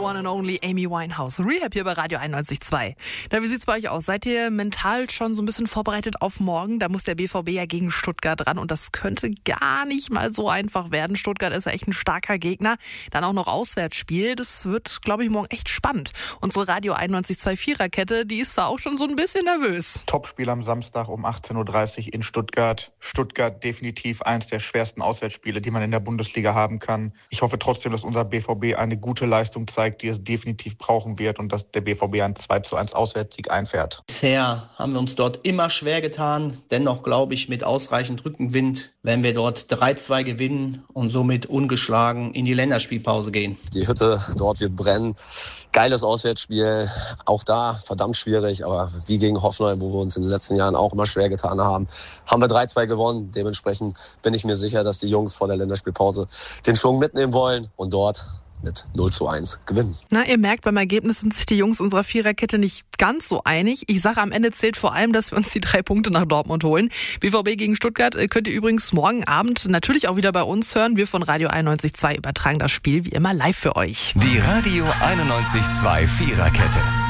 one and only Amy Winehouse. Rehab hier bei Radio 91.2. Na, wie sieht's bei euch aus? Seid ihr mental schon so ein bisschen vorbereitet auf morgen? Da muss der BVB ja gegen Stuttgart ran und das könnte gar nicht mal so einfach werden. Stuttgart ist ja echt ein starker Gegner. Dann auch noch Auswärtsspiel. Das wird, glaube ich, morgen echt spannend. Unsere Radio 91.2 Viererkette, die ist da auch schon so ein bisschen nervös. Topspiel am Samstag um 18.30 Uhr in Stuttgart. Stuttgart definitiv eins der schwersten Auswärtsspiele, die man in der Bundesliga haben kann. Ich hoffe trotzdem, dass unser BVB eine gute Leistung zeigt, die es definitiv brauchen wird und dass der BVB einen 2:1 Auswärtssieg einfährt. Bisher haben wir uns dort immer schwer getan. Dennoch glaube ich, mit ausreichend Rückenwind werden wir dort 3:2 gewinnen und somit ungeschlagen in die Länderspielpause gehen. Die Hütte dort wird brennen. Geiles Auswärtsspiel. Auch da verdammt schwierig. Aber wie gegen Hoffenheim, wo wir uns in den letzten Jahren auch immer schwer getan haben wir 3:2 gewonnen. Dementsprechend bin ich mir sicher, dass die Jungs vor der Länderspielpause den Schwung mitnehmen wollen und dort mit 0:1 gewinnen. Na, ihr merkt, beim Ergebnis sind sich die Jungs unserer Viererkette nicht ganz so einig. Ich sage, am Ende zählt vor allem, dass wir uns die 3 Punkte nach Dortmund holen. BVB gegen Stuttgart könnt ihr übrigens morgen Abend natürlich auch wieder bei uns hören. Wir von Radio 91.2 übertragen das Spiel wie immer live für euch. Die Radio 91.2 Viererkette.